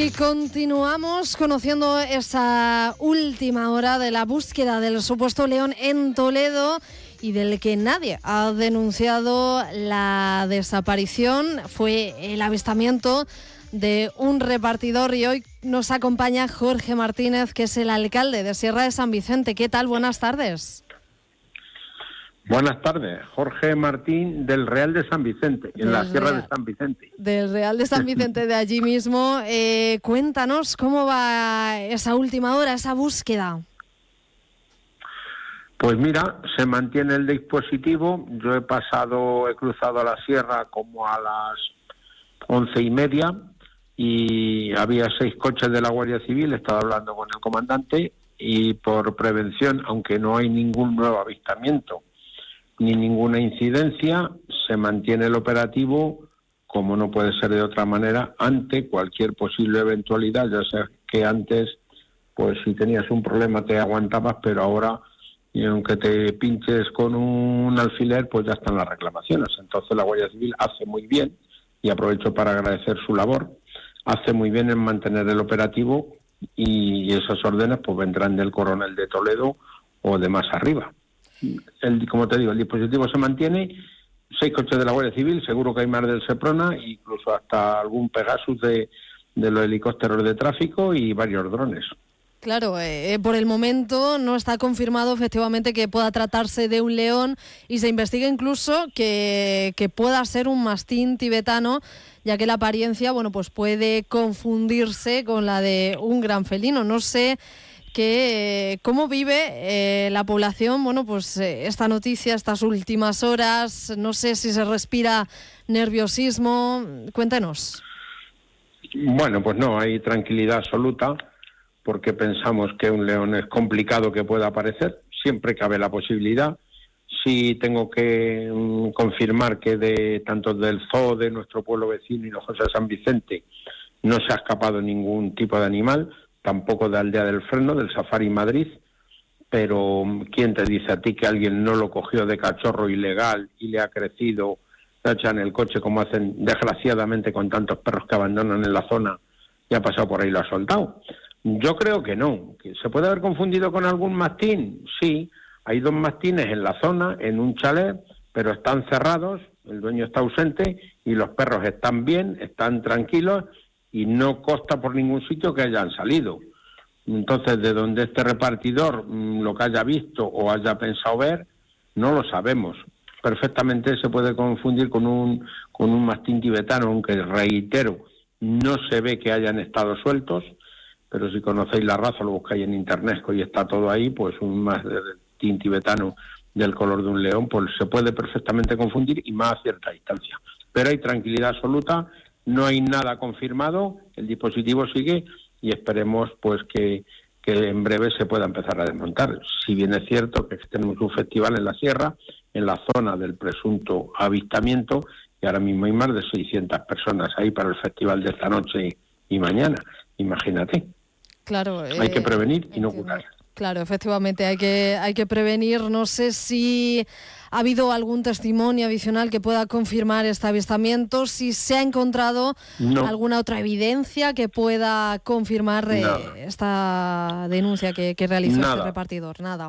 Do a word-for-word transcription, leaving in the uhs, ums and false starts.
Y continuamos conociendo esa última hora de la búsqueda del supuesto león en Toledo y del que nadie ha denunciado la desaparición. Fue el avistamiento de un repartidor y hoy nos acompaña Jorge Martínez, que es el alcalde de Sierra de San Vicente. ¿Qué tal? Buenas tardes. Buenas tardes, Jorge Martín del Real de San Vicente, en del la Sierra Real, de San Vicente. Del Real de San Vicente, de allí mismo. Eh, cuéntanos cómo va esa última hora, esa búsqueda. Pues mira, se mantiene el dispositivo. Yo he pasado, he cruzado la sierra como a las once y media y había seis coches de la Guardia Civil. Estaba hablando con el comandante y por prevención, aunque no hay ningún nuevo avistamiento ni ninguna incidencia, se mantiene el operativo, como no puede ser de otra manera, ante cualquier posible eventualidad. Ya sea que antes, pues si tenías un problema te aguantabas, pero ahora, y aunque te pinches con un alfiler, pues ya están las reclamaciones. Entonces la Guardia Civil hace muy bien, y aprovecho para agradecer su labor, hace muy bien en mantener el operativo, y esas órdenes pues vendrán del coronel de Toledo o de más arriba. El, como te digo, el dispositivo se mantiene, seis coches de la Guardia Civil, seguro que hay más del Seprona, incluso hasta algún Pegasus de, de los helicópteros de tráfico y varios drones. Claro, eh, por el momento no está confirmado efectivamente que pueda tratarse de un león y se investiga incluso que, que pueda ser un mastín tibetano, ya que la apariencia, bueno, pues puede confundirse con la de un gran felino. No sé que eh, cómo vive eh, la población, bueno, pues eh, esta noticia, estas últimas horas. No sé si se respira nerviosismo. Cuéntenos. Bueno, pues no, hay tranquilidad absoluta, porque pensamos que un león es complicado que pueda aparecer, siempre cabe la posibilidad. Sí tengo que um, confirmar que de tanto del zoo de nuestro pueblo vecino y Hinojosa de San Vicente no se ha escapado ningún tipo de animal, tampoco de Aldea del Freno, del Safari Madrid, pero ¿quién te dice a ti que alguien no lo cogió de cachorro ilegal y le ha crecido, le echa en el coche como hacen desgraciadamente con tantos perros que abandonan en la zona y ha pasado por ahí y lo ha soltado? Yo creo que no. ¿Se puede haber confundido con algún mastín? Sí, hay dos mastines en la zona, en un chalet, pero están cerrados, el dueño está ausente y los perros están bien, están tranquilos y no consta por ningún sitio que hayan salido. Entonces, de donde este repartidor lo que haya visto o haya pensado ver, no lo sabemos. Perfectamente se puede confundir con un, con un mastín tibetano, aunque reitero, no se ve que hayan estado sueltos, pero si conocéis la raza, lo buscáis en internet y está todo ahí, pues un mastín tibetano del color de un león, pues se puede perfectamente confundir y más a cierta distancia. Pero hay tranquilidad absoluta, no hay nada confirmado, el dispositivo sigue y esperemos pues que, que en breve se pueda empezar a desmontar. Si bien es cierto que tenemos un festival en la sierra, en la zona del presunto avistamiento, y ahora mismo hay más de seiscientas personas ahí para el festival de esta noche y mañana, imagínate. Claro, eh, hay que prevenir y no curar. Claro, efectivamente, hay que, hay que prevenir. No sé si ha habido algún testimonio adicional que pueda confirmar este avistamiento, si se ha encontrado no. alguna otra evidencia que pueda confirmar eh, esta denuncia que, que realizó Nada. este repartidor. Nada.